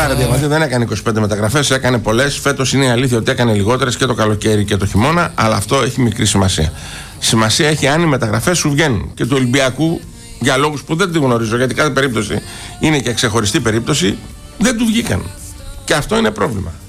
Καλά, ρε Διαμαντή, δεν έκανε 25 μεταγραφές, έκανε πολλές. Φέτος είναι η αλήθεια ότι έκανε λιγότερες και το καλοκαίρι και το χειμώνα, αλλά αυτό έχει μικρή σημασία. Σημασία έχει αν οι μεταγραφές σου βγαίνουν. Και του Ολυμπιακού, για λόγους που δεν τη γνωρίζω, γιατί κάθε περίπτωση είναι και ξεχωριστή περίπτωση, δεν του βγήκαν. Και αυτό είναι πρόβλημα.